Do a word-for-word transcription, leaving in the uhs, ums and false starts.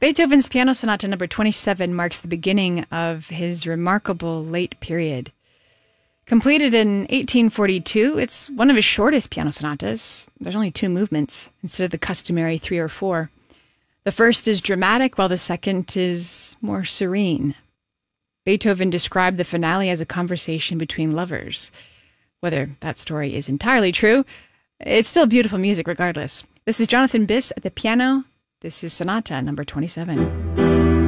Beethoven's Piano Sonata number twenty-seven marks the beginning of his remarkable late period. Completed in eighteen forty-two, it's one of his shortest piano sonatas. There's only two movements instead of the customary three or four. The first is dramatic, while the second is more serene. Beethoven described the finale as a conversation between lovers. Whether that story is entirely true, it's still beautiful music regardless. This is Jonathan Biss at the piano. This is Sonata number twenty-seven.